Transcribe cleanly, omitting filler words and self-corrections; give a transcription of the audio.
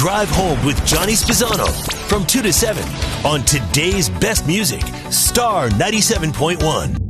Drive Home with Johnny Spizzano from 2 to 7 on today's best music, Star 97.1.